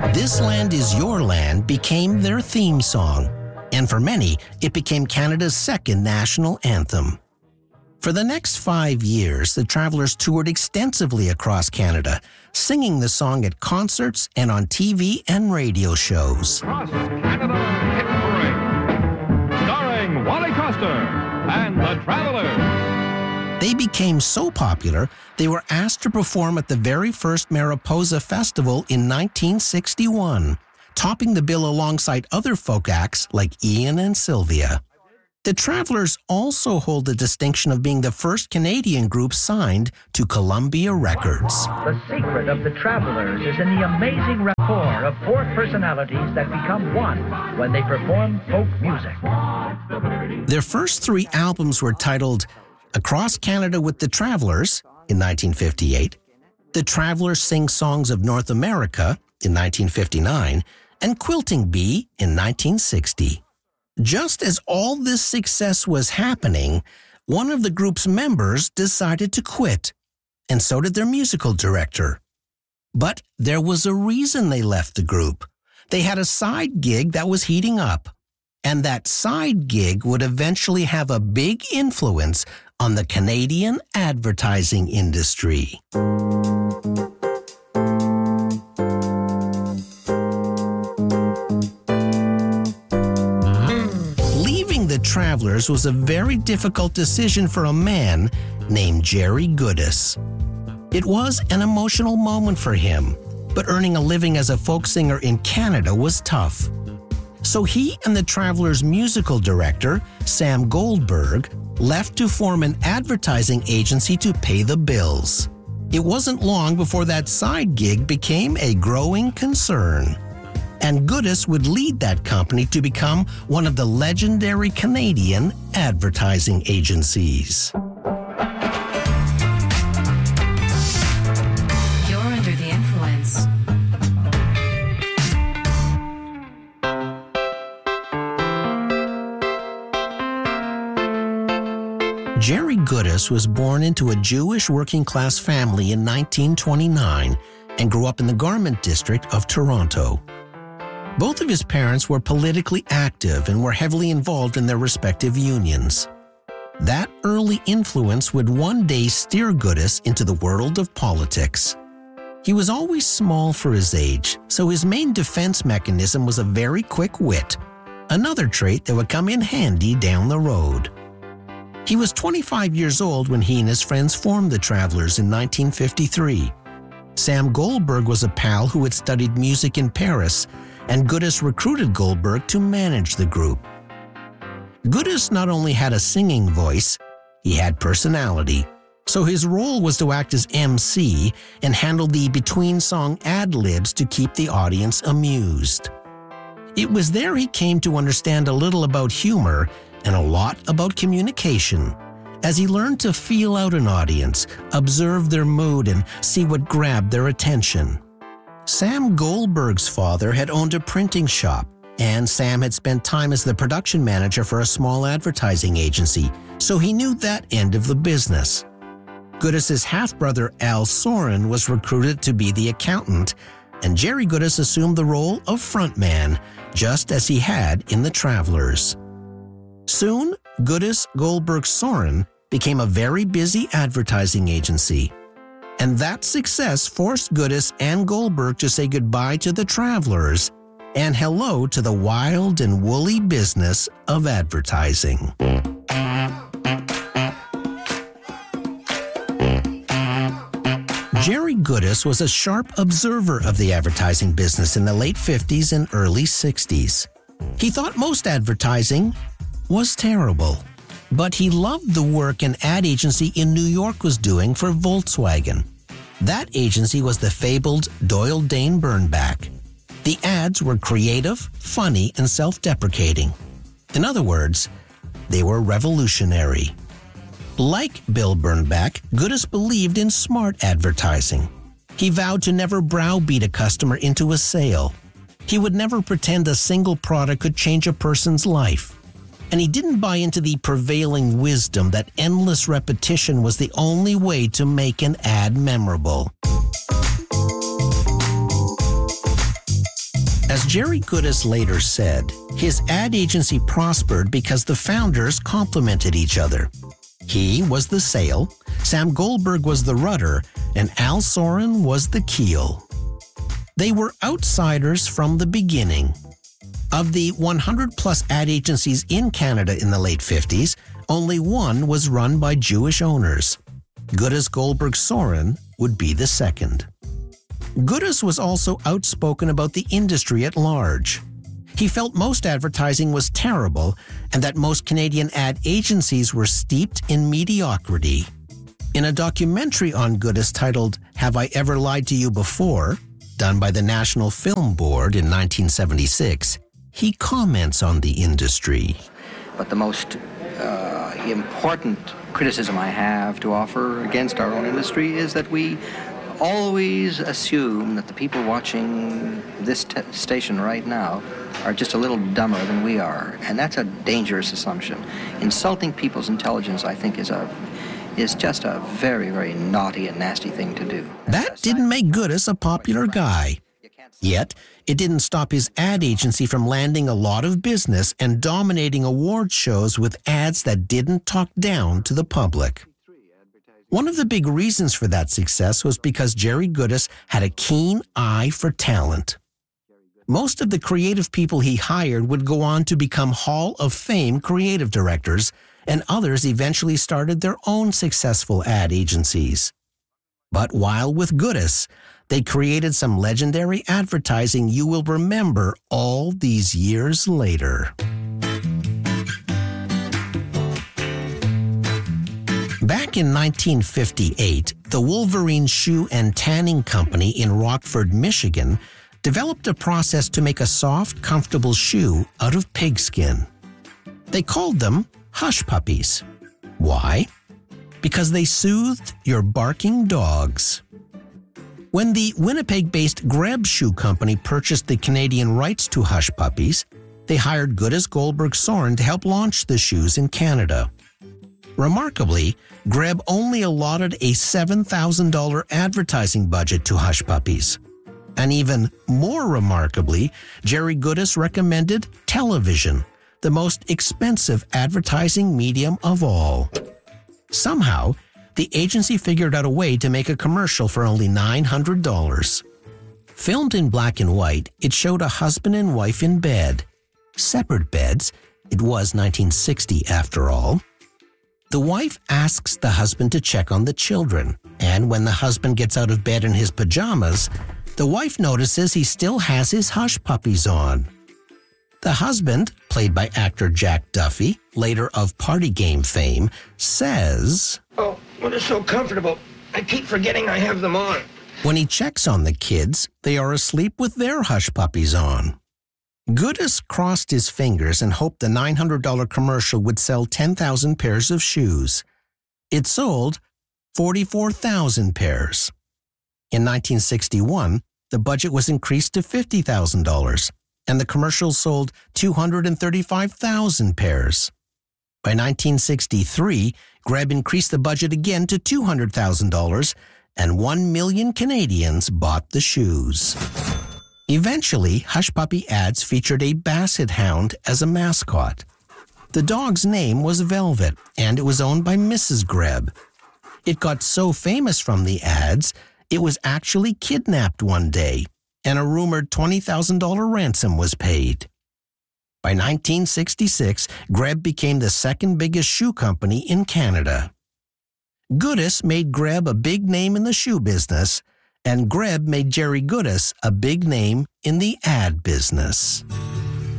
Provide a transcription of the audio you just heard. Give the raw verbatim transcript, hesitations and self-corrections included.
This Land Is Your Land became their theme song, and for many, it became Canada's second national anthem. For the next five years, the Travelers toured extensively across Canada, singing the song at concerts and on T V and radio shows. Cross Canada Hit Parade, starring Wally Coster and the Travelers. They became so popular, they were asked to perform at the very first Mariposa Festival in nineteen sixty-one, topping the bill alongside other folk acts like Ian and Sylvia. The Travelers also hold the distinction of being the first Canadian group signed to Columbia Records. The secret of the Travelers is in the amazing rapport of four personalities that become one when they perform folk music. Their first three albums were titled Across Canada with the Travelers in nineteen fifty-eight, The Travelers Sing Songs of North America in nineteen fifty-nine, and Quilting Bee in nineteen sixty. Just as all this success was happening, one of the group's members decided to quit, and so did their musical director. But there was a reason they left the group. They had a side gig that was heating up, and that side gig would eventually have a big influence on the Canadian advertising industry. The Travelers was a very difficult decision for a man named Jerry Goodis. It was an emotional moment for him, but earning a living as a folk singer in Canada was tough. So he and the Travelers' musical director, Sam Goldberg, left to form an advertising agency to pay the bills. It wasn't long before that side gig became a growing concern. And Goodis would lead that company to become one of the legendary Canadian advertising agencies. You're under the influence. Jerry Goodis was born into a Jewish working-class family in nineteen twenty-nine and grew up in the garment district of Toronto. Both of his parents were politically active and were heavily involved in their respective unions. That early influence would one day steer Goodis into the world of politics. He was always small for his age, so his main defense mechanism was a very quick wit, another trait that would come in handy down the road. He was twenty-five years old when he and his friends formed the Travelers in nineteen fifty-three. Sam Goldberg was a pal who had studied music in Paris, and Goodis recruited Goldberg to manage the group. Goodis not only had a singing voice, he had personality, so his role was to act as M C and handle the between-song ad-libs to keep the audience amused. It was there he came to understand a little about humor and a lot about communication, as he learned to feel out an audience, observe their mood, and see what grabbed their attention. Sam Goldberg's father had owned a printing shop, and Sam had spent time as the production manager for a small advertising agency, so he knew that end of the business. Goodis' half-brother Al Soren was recruited to be the accountant, and Jerry Goodis assumed the role of frontman, just as he had in the Travelers. Soon, Goodis, Goldberg, Soren became a very busy advertising agency. And that success forced Goodis and Goldberg to say goodbye to the Travelers and hello to the wild and woolly business of advertising. Jerry Goodis was a sharp observer of the advertising business in the late fifties and early sixties. He thought most advertising was terrible, but he loved the work an ad agency in New York was doing for Volkswagen. That agency was the fabled Doyle Dane Bernbach. The ads were creative, funny, and self-deprecating. In other words, they were revolutionary. Like Bill Bernbach, Goodis believed in smart advertising. He vowed to never browbeat a customer into a sale. He would never pretend a single product could change a person's life. And he didn't buy into the prevailing wisdom that endless repetition was the only way to make an ad memorable. As Jerry Goodis later said, his ad agency prospered because the founders complemented each other. He was the sail, Sam Goldberg was the rudder, and Al Soren was the keel. They were outsiders from the beginning. Of the one hundred plus ad agencies in Canada in the late fifties, only one was run by Jewish owners. Goodis Goldberg Soren would be the second. Goodis was also outspoken about the industry at large. He felt most advertising was terrible and that most Canadian ad agencies were steeped in mediocrity. In a documentary on Goodis titled Have I Ever Lied to You Before?, done by the National Film Board in nineteen seventy-six, he comments on the industry. But the most uh, important criticism I have to offer against our own industry is that we always assume that the people watching this t- station right now are just a little dumber than we are, and that's a dangerous assumption. Insulting people's intelligence, I think, is a is just a very, very naughty and nasty thing to do. That didn't make Goodis a popular guy. Yet, it didn't stop his ad agency from landing a lot of business and dominating award shows with ads that didn't talk down to the public. One of the big reasons for that success was because Jerry Goodis had a keen eye for talent. Most of the creative people he hired would go on to become Hall of Fame creative directors, and others eventually started their own successful ad agencies. But while with Goodis, they created some legendary advertising you will remember all these years later. Back in nineteen fifty-eight, the Wolverine Shoe and Tanning Company in Rockford, Michigan, developed a process to make a soft, comfortable shoe out of pigskin. They called them Hush Puppies. Why? Because they soothed your barking dogs. When the Winnipeg-based Greb Shoe Company purchased the Canadian rights to Hush Puppies, they hired Goodis Goldberg Soren to help launch the shoes in Canada. Remarkably, Greb only allotted a seven thousand dollars advertising budget to Hush Puppies. And even more remarkably, Jerry Goodis recommended television, the most expensive advertising medium of all. Somehow, the agency figured out a way to make a commercial for only nine hundred dollars. Filmed in black and white, it showed a husband and wife in bed. Separate beds. It was nineteen sixty after all. The wife asks the husband to check on the children, and when the husband gets out of bed in his pajamas, the wife notices he still has his Hush Puppies on. The husband, played by actor Jack Duffy, later of Party Game fame, says, "Oh, what is so comfortable? I keep forgetting I have them on." When he checks on the kids, they are asleep with their Hush Puppies on. Goodis crossed his fingers and hoped the nine hundred dollars commercial would sell ten thousand pairs of shoes. It sold forty-four thousand pairs. In nineteen sixty-one, the budget was increased to fifty thousand dollars, and the commercial sold two hundred thirty-five thousand pairs. By nineteen sixty-three, Greb increased the budget again to two hundred thousand dollars, and one million Canadians bought the shoes. Eventually, Hush Puppy ads featured a basset hound as a mascot. The dog's name was Velvet, and it was owned by Missus Greb. It got so famous from the ads, it was actually kidnapped one day, and a rumored twenty thousand dollars ransom was paid. By nineteen sixty-six, Greb became the second biggest shoe company in Canada. Goodis made Greb a big name in the shoe business, and Greb made Jerry Goodis a big name in the ad business.